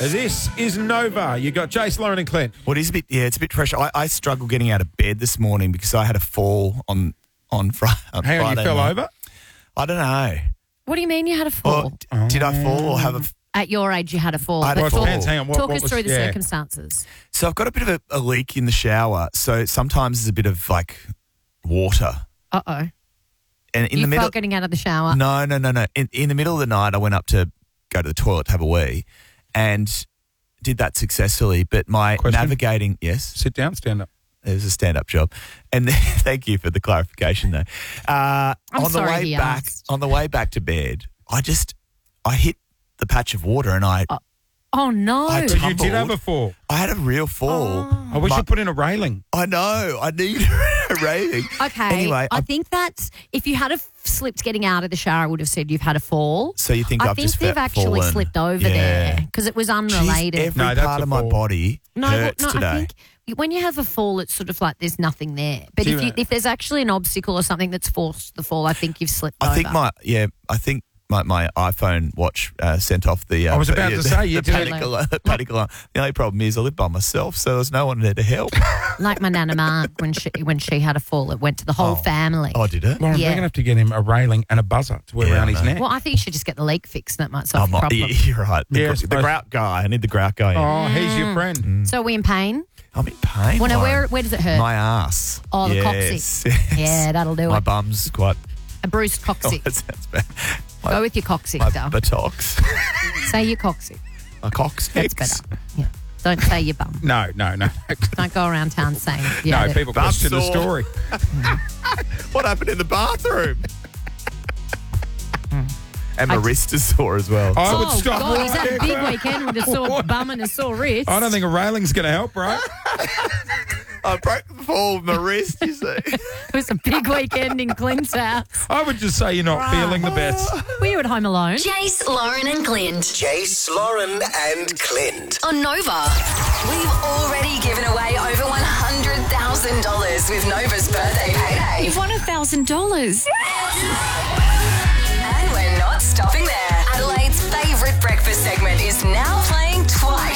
This is Nova. You got Jace, Lauren and Clint. Well, it's a bit fresh. I struggled getting out of bed this morning because I had a fall on Friday. Hang on, you fell over? I don't know. What do you mean you had a fall? Did I fall or have a... At your age, you had a fall. I had a But fall. Depends. Hang on. talk us through the circumstances. So I've got a bit of a leak in the shower. So sometimes there's a bit of like water. Uh-oh. And in You the middle... felt getting out of the shower? No. In the middle of the night, I went up to go to the toilet to have a wee and did that successfully. But my Question? navigating... Yes? Sit down, stand up. It was a stand-up job. And thank you for the clarification, though. I'm on sorry the way he back, asked. on the way back to bed, I hit the patch of water and I Oh, no. I So you tumbled. did have a fall. I had a real fall. I wish you put in a railing. I know. I need a railing. Okay. Anyway, I think that if you had slipped getting out of the shower, I would have said you've had a fall. So you think I I've think just they've actually fallen. slipped over there because it was unrelated. Jeez, every No, that's part a of my fall. body hurts today. I think when you have a fall, it's sort of like there's nothing there. But Do you if there's actually an obstacle or something that's forced the fall, I think you've slipped over. I think my iPhone watch sent off the... I was about to say, you the did. panic alarm. The only problem is I live by myself, so there's no one there to help. Like my Nana Mark, when she had a fall, it went to the whole family. Oh, did it? Lauren, Yeah. we're going to have to get him a railing and a buzzer to wear Yeah, around I his know. neck. Well, I think you should just get the leak fixed. That might solve the problem. You're right. Yeah, I The suppose. grout guy. I need the grout guy in. Oh, he's your friend. So are we in pain? I'm in pain. Well, now, Lauren. where does it hurt? My ass. Oh, the yes, coccyx. yes. Yeah, that'll do My it. bum's quite... A bruised Oh, coccyx. that sounds bad. Go with your coccyx, My Dale. buttocks. Say your coccyx. My coccyx. That's better. Yeah. Don't say your bum. No. Don't go around town saying. No, people Bum question the sore. story. What happened in the bathroom? And my wrist is sore as well. I would Oh, stop God, right he's had a there. big weekend with a sore bum and a sore wrist. I don't think a railing's going to help, right? I broke the fall with my wrist, you see. It was a big weekend in Clint's house. I would just say you're not feeling the best. Were you at home alone? Jace, Lauren and Clint. Jace, Lauren and Clint. On Nova. We've already given away over $100,000 with Nova's birthday payday. You've won $1,000. And we're not stopping there. Adelaide's favourite breakfast segment is now playing twice.